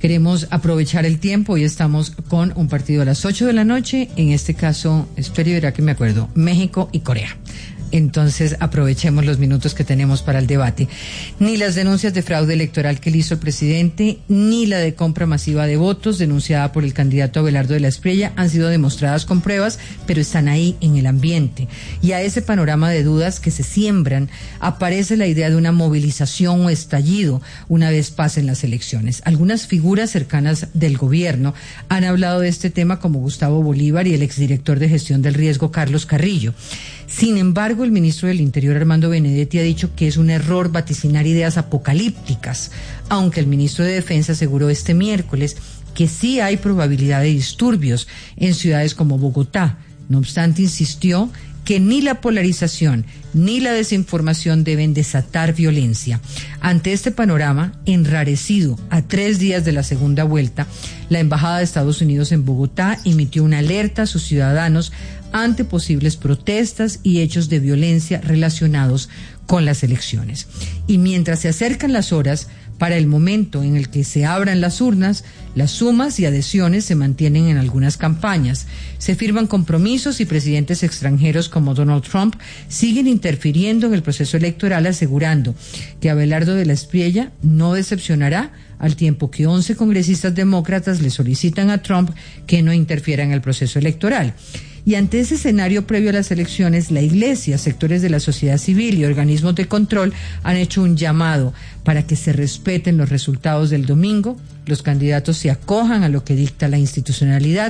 Queremos aprovechar el tiempo. Hoy estamos con un partido a las 8 de la noche. En este caso, espero y verá que me acuerdo, México y Corea. Entonces aprovechemos los minutos que tenemos para el debate. Ni las denuncias de fraude electoral que le hizo el presidente, ni la de compra masiva de votos denunciada por el candidato Abelardo de la Espriella han sido demostradas con pruebas, pero están ahí en el ambiente. Y a ese panorama de dudas que se siembran, aparece la idea de una movilización o estallido una vez pasen las elecciones. Algunas figuras cercanas del gobierno han hablado de este tema, como Gustavo Bolívar y el exdirector de gestión del riesgo Carlos Carrillo. Sin embargo, el ministro del Interior, Armando Benedetti, ha dicho que es un error vaticinar ideas apocalípticas, aunque el ministro de Defensa aseguró este miércoles que sí hay probabilidad de disturbios en ciudades como Bogotá. No obstante, insistió que ni la polarización ni la desinformación deben desatar violencia. Ante este panorama, enrarecido a 3 días de la segunda vuelta, la Embajada de Estados Unidos en Bogotá emitió una alerta a sus ciudadanos ante posibles protestas y hechos de violencia relacionados con las elecciones. Y mientras se acercan las horas para el momento en el que se abran las urnas, las sumas y adhesiones se mantienen en algunas campañas. Se firman compromisos y presidentes extranjeros como Donald Trump siguen interfiriendo en el proceso electoral, asegurando que Abelardo de la Espriella no decepcionará, al tiempo que 11 congresistas demócratas le solicitan a Trump que no interfiera en el proceso electoral. Y ante ese escenario previo a las elecciones, la Iglesia, sectores de la sociedad civil y organismos de control han hecho un llamado para que se respeten los resultados del domingo, los candidatos se acojan a lo que dicta la institucionalidad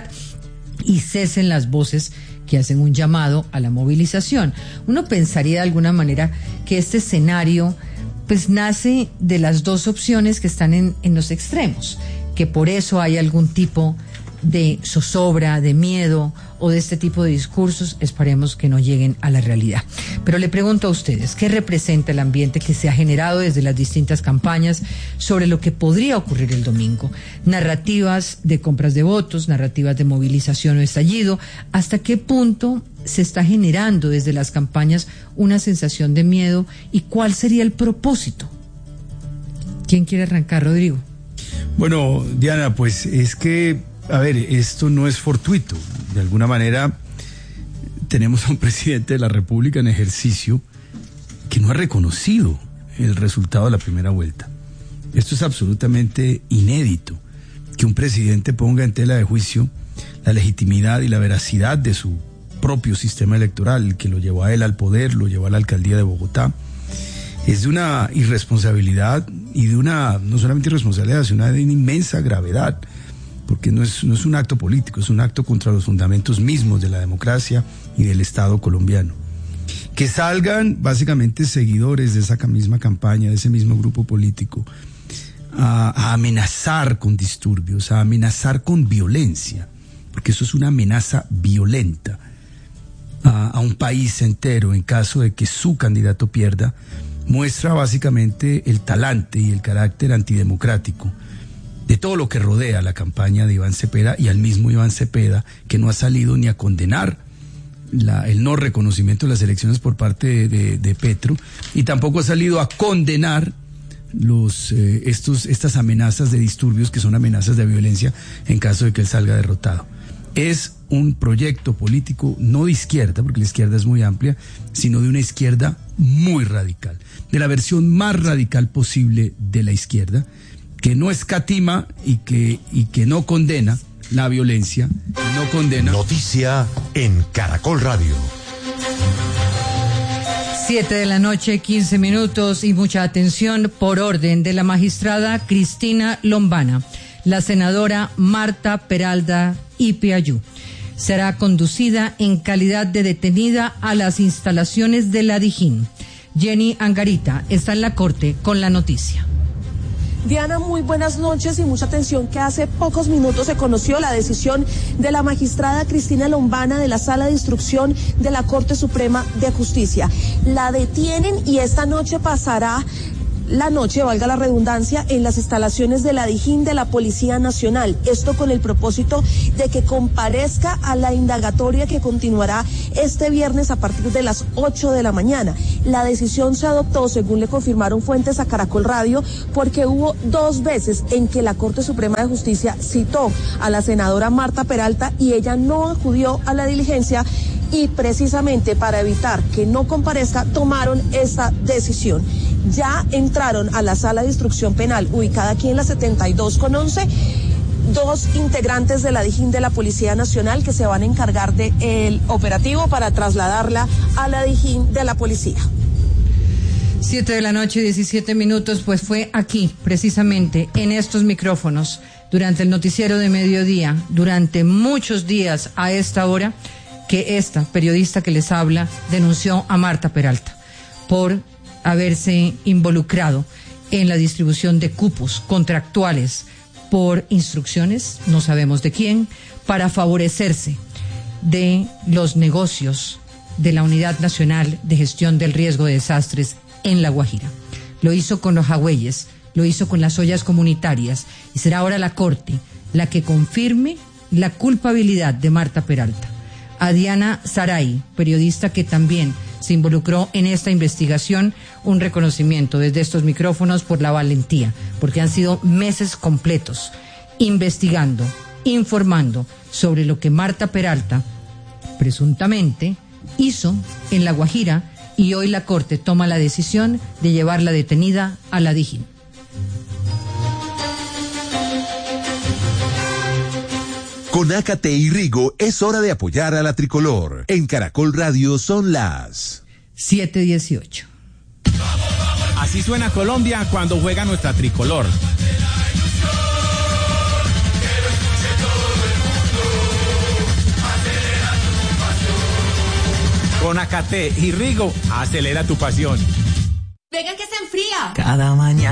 y cesen las voces que hacen un llamado a la movilización. Uno pensaría de alguna manera que este escenario pues nace de las dos opciones que están en los extremos, que por eso hay algún tipo de zozobra, de miedo o de este tipo de discursos. Esperemos que no lleguen a la realidad. Pero le pregunto a ustedes, ¿qué representa el ambiente que se ha generado desde las distintas campañas sobre lo que podría ocurrir el domingo? Narrativas de compras de votos, narrativas de movilización o estallido. ¿Hasta qué punto se está generando desde las campañas una sensación de miedo y cuál sería el propósito? ¿Quién quiere arrancar, Rodrigo? Bueno, Diana, pues es que a ver, esto no es fortuito. De alguna manera tenemos a un presidente de la República en ejercicio que no ha reconocido el resultado de la primera vuelta. Esto es absolutamente inédito, que un presidente ponga en tela de juicio la legitimidad y la veracidad de su propio sistema electoral, que lo llevó a él al poder, lo llevó a la alcaldía de Bogotá. Es de una irresponsabilidad y de una, no solamente irresponsabilidad, sino de una inmensa gravedad, porque no es un acto político, es un acto contra los fundamentos mismos de la democracia y del Estado colombiano. Que salgan básicamente seguidores de esa misma campaña, de ese mismo grupo político, a amenazar con disturbios, a amenazar con violencia, porque eso es una amenaza violenta a un país entero en caso de que su candidato pierda, muestra básicamente el talante y el carácter antidemocrático de todo lo que rodea la campaña de Iván Cepeda y al mismo Iván Cepeda, que no ha salido ni a condenar el no reconocimiento de las elecciones por parte de Petro, y tampoco ha salido a condenar estas amenazas de disturbios, que son amenazas de violencia en caso de que él salga derrotado. Es un proyecto político no de izquierda, porque la izquierda es muy amplia, sino de una izquierda muy radical, de la versión más radical posible de la izquierda, que no escatima y que no condena la violencia, no condena. Noticia en Caracol Radio. 7 de la noche, 15 minutos, y mucha atención por orden de la magistrada Cristina Lombana. La senadora Marta Peralta Ipiayú será conducida en calidad de detenida a las instalaciones de la Dijín. Jenny Angarita está en la corte con la noticia. Diana, muy buenas noches y mucha atención, que hace pocos minutos se conoció la decisión de la magistrada Cristina Lombana de la Sala de Instrucción de la Corte Suprema de Justicia. La detienen y esta noche pasará la noche, valga la redundancia, en las instalaciones de la Dijín de la Policía Nacional. Esto con el propósito de que comparezca a la indagatoria que continuará este viernes a partir de las 8 de la mañana. La decisión se adoptó, según le confirmaron fuentes a Caracol Radio, porque hubo 2 veces en que la Corte Suprema de Justicia citó a la senadora Marta Peralta y ella no acudió a la diligencia, y precisamente para evitar que no comparezca tomaron esta decisión. Ya entraron a la sala de instrucción penal ubicada aquí en la 72 con 11 2 integrantes de la Dijín de la Policía Nacional que se van a encargar del operativo para trasladarla a la Dijín de la Policía. 7 de la noche, 17 minutos, pues fue aquí, precisamente, en estos micrófonos, durante el noticiero de mediodía, durante muchos días a esta hora, que esta periodista que les habla denunció a Marta Peralta por haberse involucrado en la distribución de cupos contractuales por instrucciones, no sabemos de quién, para favorecerse de los negocios de la Unidad Nacional de Gestión del Riesgo de Desastres en La Guajira. Lo hizo con los jagüeyes, lo hizo con las ollas comunitarias, y será ahora la Corte la que confirme la culpabilidad de Marta Peralta. A Diana Saray, periodista que también se involucró en esta investigación, un reconocimiento desde estos micrófonos por la valentía, porque han sido meses completos investigando, informando sobre lo que Marta Peralta presuntamente hizo en La Guajira, y hoy la Corte toma la decisión de llevarla detenida a la Dijín. Con Ácate y Rigo es hora de apoyar a la tricolor. En Caracol Radio son las 7:18. Así suena Colombia cuando juega nuestra tricolor. Con Ácate y Rigo, acelera tu pasión. Venga que se enfría. Cada mañana.